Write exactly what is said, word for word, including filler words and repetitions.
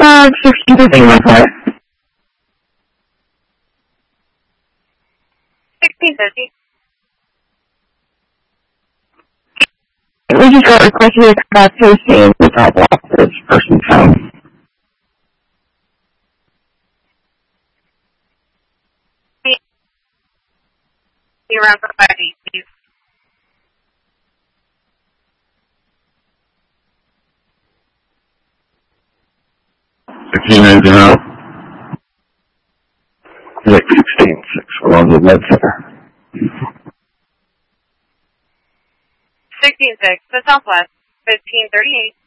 Uh, sixteen fifteen, I'm sorry. sixteen fifty. We just got requested uh, posting without block this person's phone. Around for five eight, please. Fifteen anything else? Like sixteen six, we're on the med center. sixteen six, the Southwest, fifteen thirty-eight.